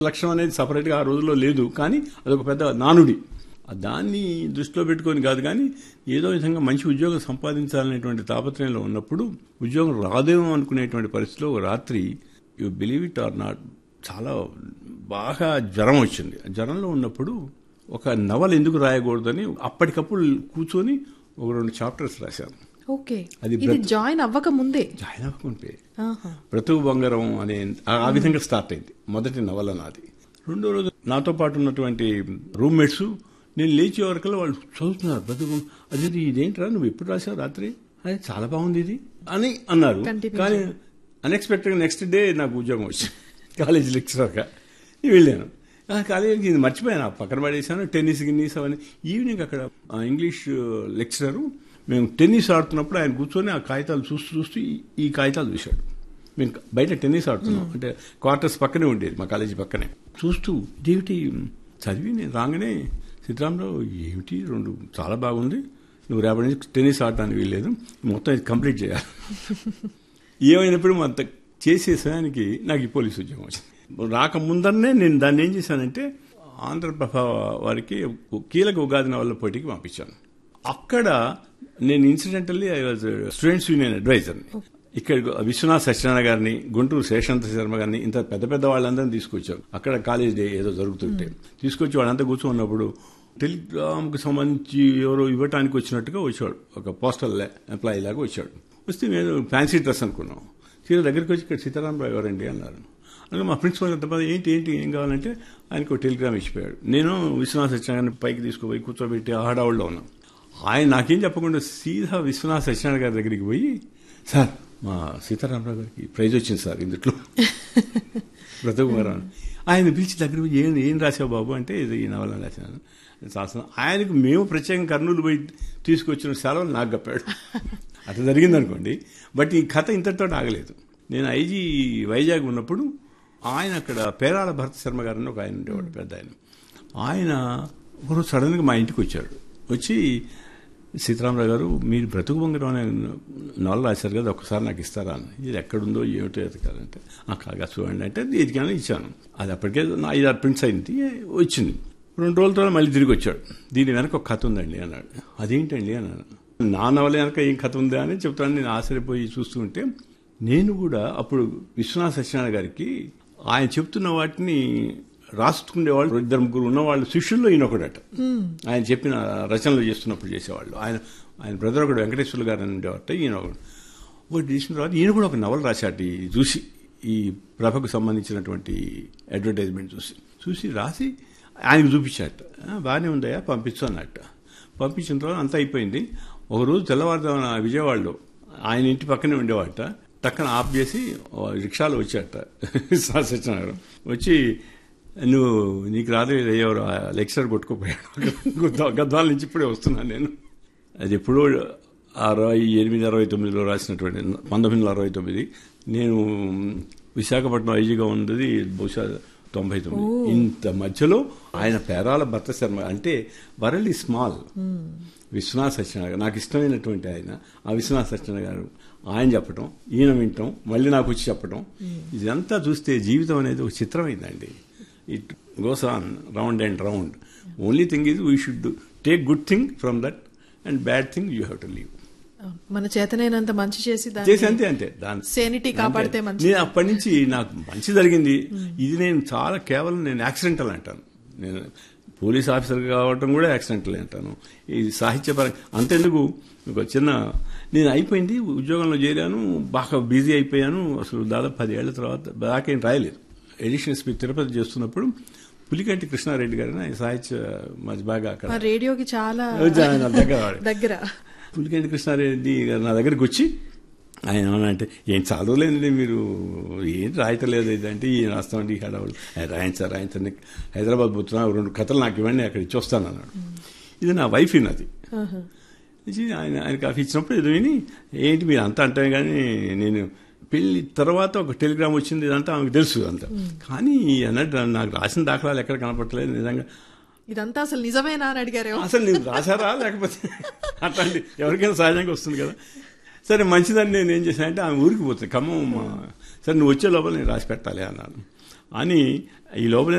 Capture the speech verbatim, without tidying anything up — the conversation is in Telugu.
లక్షణం అనేది సపరేట్గా ఆ రోజుల్లో లేదు, కానీ అదొక పెద్ద నానుడి. దాన్ని దృష్టిలో పెట్టుకొని కాదు, కానీ ఏదో విధంగా మంచి ఉద్యోగం సంపాదించాలనేటువంటి తాపత్రయంలో ఉన్నప్పుడు ఉద్యోగం రాదేమో అనుకునేటువంటి పరిస్థితిలో ఒక రాత్రి, you believe it or not, చాలా బాగా జ్వరం వచ్చింది. జ్వరంలో ఉన్నప్పుడు ఒక నవల ఎందుకు రాయకూడదని అప్పటికప్పుడు కూర్చొని ఒక రెండు చాప్టర్స్ రాశాను. ఓకే, అది జాయిన్ అవ్వక ముందే జాయిన్ అవ్వకుంటే బ్రతుకు బంగారం అనే ఆ విధంగా స్టార్ట్ అయింది మొదటి నవల నాది. రెండో రోజు నాతో పాటు ఉన్నటువంటి రూమ్మేట్స్ నేను లేచే వరకల్లా వాళ్ళు చదువుతున్నారు బ్రతుకు, అదే ఇదేంట్రా నువ్వు ఎప్పుడు రాసావు రాత్రి, అదే చాలా బాగుంది ఇది అని అన్నారు. కానీ అన్ఎక్స్పెక్టెడ్గా నెక్స్ట్ డే నాకు ఉద్యోగం వచ్చింది కాలేజ్ లెక్చరర్గా. నేను వెళ్ళాను కాలేజీకి, ఇది మర్చిపోయాను, పక్కన పడేసాను. టెన్నిస్ గిన్నీస్ అవన్నీ. ఈవినింగ్ అక్కడ ఇంగ్లీష్ లెక్చరరు మేము టెన్నిస్ ఆడుతున్నప్పుడు ఆయన కూర్చొని ఆ కాగితాలు చూస్తూ చూస్తూ ఈ కాగితాలు చూశాడు. మేము బయట టెన్నిస్ ఆడుతున్నాం, అంటే క్వార్టర్స్ పక్కనే ఉండేది మా కాలేజీ పక్కనే. చూస్తూ ఇదేమిటి చదివి నేను రాగానే, సీతారామరావు ఏమిటి రెండు చాలా బాగుంది, నువ్వు రేపటి నుంచి టెన్నిస్ ఆడటానికి వీల్లేదు, మొత్తం ఇది కంప్లీట్ చేయాలి. ఏమైనప్పుడు మొత్తం చేసే సమయానికి నాకు ఈ పోలీసు ఉద్యోగం వచ్చింది. రాకముందరనే నేను దాన్ని ఏం చేశానంటే ఆంధ్రప్రభ వారికి కీలక ఉగాది నవల పోటీకి పంపించాను. అక్కడ నేను incidentally I was students union అడ్వైజర్ని. ఇక్కడ విశ్వనాథ్ సత్యనారాయణ గారిని, గుంటూరు శేషాంత శర్మ గారిని, ఇంత పెద్ద పెద్ద వాళ్ళందరినీ తీసుకొచ్చారు. అక్కడ కాలేజ్ డే ఏదో జరుగుతుంటే తీసుకొచ్చి వాళ్ళంతా కూర్చున్నప్పుడు టెలిగ్రామ్కి సంబంధించి ఎవరో ఇవ్వటానికి వచ్చినట్టుగా వచ్చాడు, ఒక పోస్టల్ ఎంప్లాయీ లాగా వచ్చాడు. వస్తే నేను ఫ్యాన్సీ డ్రెస్ అనుకున్నాం. సీదా దగ్గరికి వచ్చి ఇక్కడ సీతారామరావు ఎవరండి అన్నారు. అలాగే మా ప్రిన్సిపల్ ఎంతమంది ఏంటి ఏంటి ఏం కావాలంటే ఆయనకు టెలిగ్రామ్ ఇచ్చిపోయాడు. నేను విశ్వనాథ్ సత్యనారాయణ పైకి తీసుకుపోయి కూర్చోబెట్టి ఆడావుల్లో ఉన్నాం. ఆయన నాకేం చెప్పకుండా సీదా విశ్వనాథ్ సత్యనారాయణ గారి దగ్గరికి పోయి, సార్ మా సీతారామరావు గారికి ప్రైజ్ వచ్చింది సార్ ఇందుట్లో బ్రతుకుమారా. ఆయన పిలిచి దగ్గర ఏం ఏం రాసావు బాబు అంటే ఇది ఈ నవల రాశాను శాసనం. ఆయనకు మేము ప్రత్యేకంగా కర్నూలు పోయి తీసుకొచ్చిన సెలవులు నాకు గప్పాడు. అట్లా జరిగిందనుకోండి. బట్ ఈ కథ ఇంతటితో ఆగలేదు. నేను ఐజీ వైజాగ్ ఉన్నప్పుడు ఆయన అక్కడ పేరాల భరత శర్మ గారని ఒక ఆయన ఉండేవాడు, పెద్ద ఆయన. ఆయన ఒకరోజు సడన్గా మా ఇంటికి వచ్చాడు. వచ్చి సీతారామరావు గారు మీరు బ్రతుకు బంగారం అనే నవల రాశారు కదా, ఒక్కసారి నాకు ఇస్తారా అని. ఇది ఎక్కడుందో ఏమిటో ఎతకాలంటే ఆ కాగా చూడండి అంటే ఎదిగానే ఇచ్చాను. అది అప్పటికే ఐదారు ప్రింట్స్ అయింది, వచ్చింది. రెండు రోజుల తర్వాత మళ్ళీ తిరిగి వచ్చాడు. దీని వెనక ఒక కథ ఉందండి అన్నాడు. అదేంటండి అన్నాడు. నా నవల వెనక ఏం కథ ఉందా అని చెప్తాను. నేను ఆశ్చర్యపోయి చూస్తూ ఉంటే నేను కూడా అప్పుడు విశ్వనాథ సత్యనారాయణ గారికి ఆయన చెప్తున్న వాటిని రాసుకునేవాళ్ళు ఇద్దరు ముగ్గురు ఉన్నవాళ్ళు శిష్యుల్లో ఈయన ఒకడట. ఆయన చెప్పిన రచనలు చేస్తున్నప్పుడు చేసేవాళ్ళు. ఆయన ఆయన బ్రదర్ ఒకడు వెంకటేశ్వర్లు గారు అని ఉండేవాట. ఈయన ఒకడు ఒకటి చేసిన తర్వాత ఈయన కూడా ఒక నవల రాశాడు చూసి, ఈ ప్రభకు సంబంధించినటువంటి అడ్వర్టైజ్మెంట్ చూసి చూసి రాసి ఆయనకు చూపించాట. బాగానే ఉందయా పంపించు అన్నట్ట. పంపించిన తర్వాత అంతా అయిపోయింది. ఒకరోజు తెల్లవారుజామున విజయవాడలో ఆయన ఇంటి పక్కనే ఉండేవాట. టక్కన ఆఫ్ చేసి రిక్షాలో వచ్చాట సత్యనారాయణ. వచ్చి నువ్వు నీకు రాదు ఎవరు లెక్చరర్ కొట్టుకుపోయాడు గద్వాల నుంచి ఇప్పుడే వస్తున్నాను నేను. అది ఎప్పుడో అరవై ఎనిమిది అరవై తొమ్మిదిలో రాసినటువంటి పంతొమ్మిది వందల అరవై తొమ్మిది నేను విశాఖపట్నం ఐజీగా ఉన్నది బహుశా తొంభై తొమ్మిది. ఇంత మధ్యలో ఆయన పేరాల భర్త శర్మ అంటే వరల్డ్ స్మాల్. విశ్వనాథ సత్యనారాయణ నాకు ఇష్టమైనటువంటి ఆయన, ఆ విశ్వనాథ సత్యనారాయణ గారు ఆయన చెప్పటం, ఈయన వినటం, మళ్ళీ నాకు వచ్చి చెప్పటం, ఇదంతా చూస్తే జీవితం అనేది ఒక చిత్రమైందండి. It goes on round and round. Only thing is we should take good thing from that and bad thing you have to leave. మన చేతనైనంత మంచి చేసి చేసి అంతే అంతే దాని సేనిటీ కాపాడితే మంచి. నేను అప్పటి నుంచి నాకు మంచి జరిగింది. ఇది నేను చాలా కేవలం నేను యాక్సిడెంటల్ అంటాను. నేను పోలీస్ ఆఫీసర్ కావటం కూడా యాక్సిడెంటల్ అంటాను. ఇది సాహిత్యపరంగా అంతెందుకు ఒక చిన్న నేను అయిపోయింది, ఉద్యోగంలో చేరాను, బాగా బిజీ అయిపోయాను. అసలు దాదాపు పది ఏళ్ల తర్వాత దాకేం రాయలేదు. ఎడిషన్ స్పీచ్ తిరుపతి చేస్తున్నప్పుడు పులికంటి కృష్ణారెడ్డి గారిని సాహిత్య మధ్య బాగా అక్కడ రేడియోకి చాలా దగ్గర పులికంటి కృష్ణారెడ్డి గారు నా దగ్గరికి వచ్చి ఆయన ఏమన్నా అంటే ఏం చదవలేదండి మీరు, ఏం రాయటలేదు ఇదంటే ఈయన రాస్తామండి ఈ హడావులు రాయించారు రాయించండి, హైదరాబాద్ పోతున్నా రెండు కథలు నాకు ఇవ్వండి అక్కడ ఇచ్చొస్తాను అన్నాడు. ఇది నా వైఫ్ ఇన్నది. ఆయన ఆయన కాఫీ ఇచ్చినప్పుడు ఇది విని ఏంటి మీరు అంతా అంటే కానీ నేను పెళ్లి తర్వాత ఒక టెలిగ్రామ్ వచ్చింది ఇదంతా ఆమెకు తెలుసు అంతా. కానీ అన్నట్టు నాకు రాసిన దాఖలాలు ఎక్కడ కనపడలేదు. నిజంగా ఇదంతా అసలు నిజమేనా అని అడిగారు. అసలు నేను రాశారా లేకపోతే అట్లాంటి ఎవరికైనా సహజంగా వస్తుంది కదా. సరే మంచిదని నేను ఏం చేశానంటే ఆమె ఊరికి పోతుంది ఖమ్మం. సరే నువ్వు వచ్చే లోపల నేను రాసి పెట్టాలి అన్నాను. అని ఈ లోపల